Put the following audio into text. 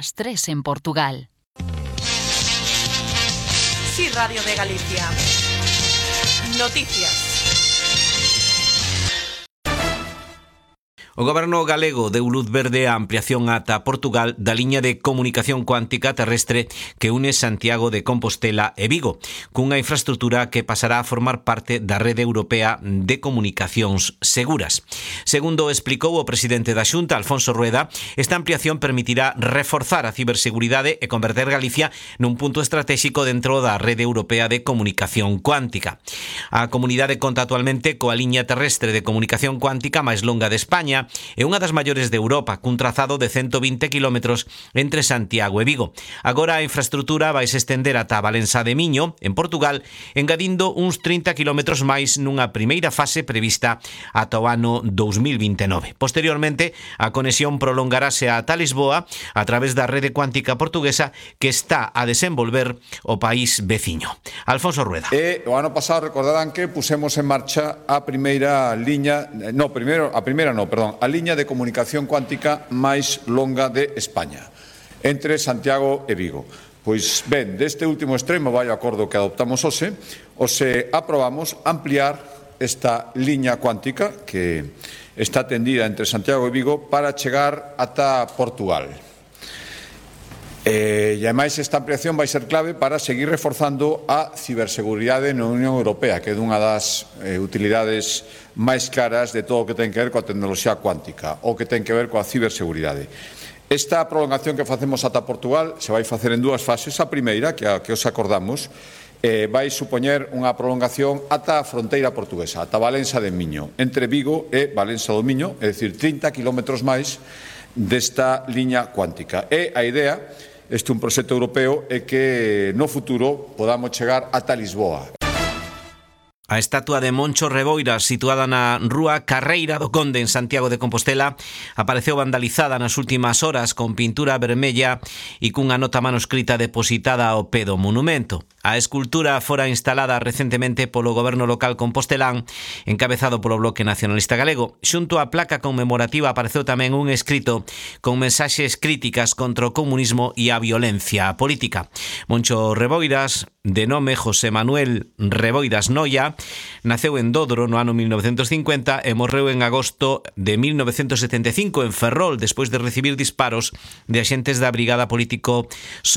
las 3 en Portugal. Sí, Radio de Galicia. Noticias. O Goberno galego deu luz verde á ampliación ata Portugal da liña de comunicación cuántica terrestre que une Santiago de Compostela e Vigo, cunha infraestrutura que pasará a formar parte da Rede Europea de Comunicacións Seguras. Segundo explicou o presidente da Xunta, Alfonso Rueda, esta ampliación permitirá reforzar a ciberseguridade e converter Galicia nun punto estratégico dentro da Rede Europea de Comunicación Cuántica. A comunidade conta actualmente coa liña terrestre de comunicación cuántica máis longa de España é unha das maiores de Europa, cun trazado de 120 km entre Santiago e Vigo. Agora a infraestrutura vai se estender ata Valença de Miño, en Portugal, engadindo uns 30 km máis nunha primeira fase prevista ata o ano 2029. Posteriormente, a conexión prolongarase ata Lisboa a través da rede cuántica portuguesa que está a desenvolver o país veciño. Alfonso Rueda. O ano pasado recordarán que pusemos en marcha a primeira liña, a liña de comunicación cuántica máis longa de España, entre Santiago e Vigo. Pois ben, deste último extremo vai o acordo que adoptamos hoxe aprobamos ampliar esta liña cuántica que está tendida entre Santiago e Vigo para chegar ata Portugal. E ademais esta ampliación vai ser clave para seguir reforzando a ciberseguridade na Unión Europea, que é unha das utilidades máis claras de todo o que ten que ver coa tecnoloxía cuántica ou que ten que ver coa ciberseguridade. Esta prolongación que facemos ata Portugal se vai facer en dúas fases. A primeira, que os acordamos, vai supoñer unha prolongación ata a fronteira portuguesa, ata Valença de Miño, entre Vigo e Valença do Miño, é dicir, 30 km máis desta liña cuántica. E a idea, este é un proxecto europeo, é que no futuro podamos chegar ata Lisboa. A estatua de Moncho Reboiras, situada na Rúa Carreira do Conde en Santiago de Compostela, apareceu vandalizada nas últimas horas con pintura vermella e cunha nota manuscrita depositada ao pé do monumento. A escultura fora instalada recentemente polo goberno local compostelán, encabezado polo Bloque Nacionalista Galego. Xunto á placa conmemorativa apareceu tamén un escrito con mensaxes críticas contra o comunismo e a violencia política. Moncho Reboiras, de nome José Manuel Reboiras Noia, naceu en Dodro no ano 1950 e morreu en agosto de 1975 en Ferrol despois de recibir disparos de axentes da Brigada Político